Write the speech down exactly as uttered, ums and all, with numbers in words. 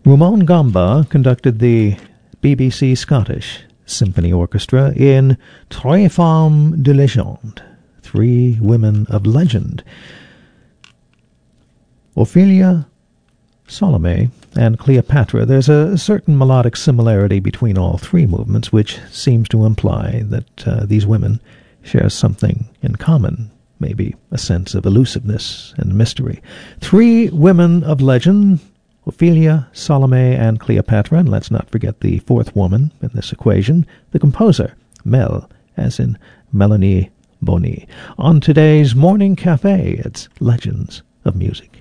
Ramon Gamba conducted the B B C Scottish Symphony Orchestra in Trois Femmes de Légende, Three Women of Legend. Ophelia, Salome, and Cleopatra. There's a certain melodic similarity between all three movements, which seems to imply that uh, these women share something in common, maybe a sense of elusiveness and mystery. Three Women of Legend, Ophelia, Salome, and Cleopatra, and let's not forget the fourth woman in this equation, the composer, Mel, as in Melanie Boni. On today's Morning Cafe, it's Legends of Music.